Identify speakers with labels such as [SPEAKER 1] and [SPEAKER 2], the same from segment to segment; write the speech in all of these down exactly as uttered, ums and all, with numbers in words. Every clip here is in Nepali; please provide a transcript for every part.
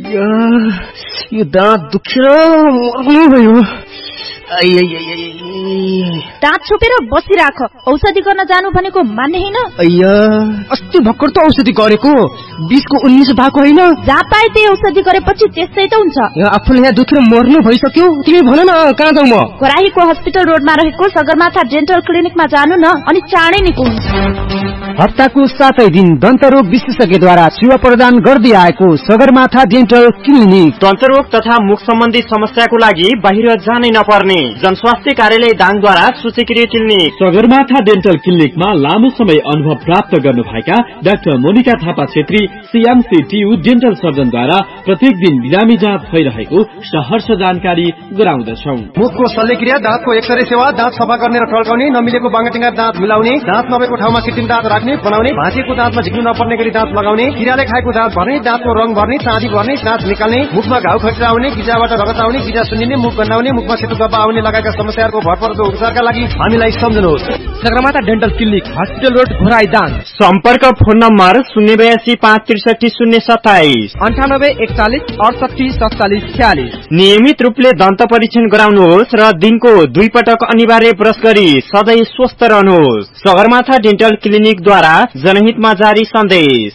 [SPEAKER 1] यो दाँत दुखेर मर्नु भयो।
[SPEAKER 2] दाँत छोपेर बसिराख, औषधि गर्न जानु भनेको मान्ने हैन।
[SPEAKER 1] अಯ್या अस्ति भर्खर त औषधि गरेको, बिसको उन्नीस भएको हैन।
[SPEAKER 2] जहाँ पाए त्यही औषधि गरेपछि त्यस्तै त हुन्छ।
[SPEAKER 1] आफूले यहाँ दुखेर मर्नु भइसक्यो, तिमी भन न कहाँ जाऊ म?
[SPEAKER 2] घोराहीको हस्पिटल रोडमा रहेको सगरमाथा डेन्टल क्लिनिकमा जानु न, अनि चाँडै निको हुन्छ।
[SPEAKER 3] हप्ताको सातै दिन दन्तरोग विशेषज्ञद्वारा सेवा प्रदान गर्दै आएको सगरमाथा डेन्टल क्लिनिक।
[SPEAKER 4] दन्तरोग तथा मुख सम्बन्धी समस्याको लागि बाहिर जानै नपर्ने जनस्वास्थ्य कार्यालय दाङद्वारा सूचीकृत क्लिनिक
[SPEAKER 5] सगरमाथा डेन्टल क्लिनिकमा लामो समय अनुभव प्राप्त गर्नुभएका doctor Monika Thapa Chhetri CMC Tiu dental सर्जनद्वारा प्रत्येक दिन बिरामी जाँच भइरहेको सहर्ष जानकारी गराउँदछौं।
[SPEAKER 6] मुखको शल्यक्रिया, दाँतको एक्सरे सेवा, दाँत सफा गर्ने र टल्काउने, नमिलेको बाङ्गाटिङ्गा दाँत मिलाउने, दाँत नभएको ठाउँमा कृत्रिम दाँत राख्ने बनाउने, भाँचिएको दाँतमा झिक्नु नपर्ने गरी दाँत लगाउने, किराले खाएको दाँत भर्ने, दाँतको रङ भर्ने, चाँदी भर्ने, दाँत निकाल्ने, मुखमा घाउ खटिरा आउने, गिजाबाट रगत आउने, गिजा सुन्निने, मुख गन्नाउने, मुखमा सेतो गब्बा आउने लगायतका समस्याहरूको भरपर्दो उपचारका लागि हामीलाई सम्झनुहोस्।
[SPEAKER 1] Sagarmatha dental clinic, hospital road, Ghorahi Dang.
[SPEAKER 4] सम्पर्क फोन नम्बर शून्य बयासी पाँच त्रिसठी शून्य सत्ताइस
[SPEAKER 1] अन्ठानब्बे एकचालिस अडसठी सत्तालिस छ्यालिस।
[SPEAKER 4] नियमित रूपले दन्त परीक्षण गराउनुहोस् र दिनको दुई पटक अनिवार्य ब्रश गरी सधैँ स्वस्थ रहनुहोस्। सगरमाथा डेन्टल क्लिनिकद्वारा जनहितमा जारी सन्देश।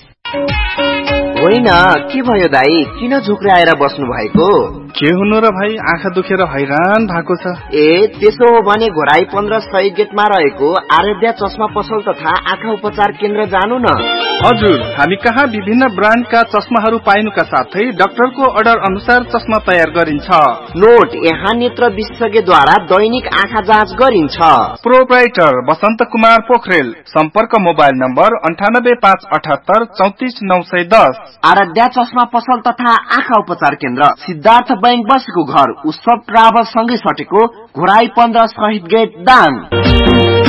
[SPEAKER 7] होइन के भयो दाई, किन झुक्राएर बस्नु भएको?
[SPEAKER 8] के हुनु र भाइ, आँखा दुखेर हैरान भएको छ।
[SPEAKER 7] ए त्यसो हो भने घोराई पन्ध्र सय गेटमा रहेको आराध्या चस्मा पसल तथा आँखा उपचार केन्द्र जानु न।
[SPEAKER 8] हजुर, हामी कहाँ विभिन्न ब्रान्डका चस्माहरू पाइनुका साथै डाक्टरको अर्डर अनुसार चस्मा तयार गरिन्छ।
[SPEAKER 7] नोट, यहाँ नेत्र विशेषज्ञद्वारा दैनिक आँखा जाँच गरिन्छ।
[SPEAKER 8] प्रोप्राइटर बसन्त कुमार पोखरेल। सम्पर्क मोबाइल नम्बर अन्ठानब्बे पाँच अठहत्तर चौतिस नौ सय दस।
[SPEAKER 7] आराध्या चस्मा पसल तथा आँखा उपचार केन्द्र, सिद्धार्थ बैंक बसेको घर, उत्सव ट्राभल सँगै सटेको घोराई पन्ध्र शहीद गेट दाङ।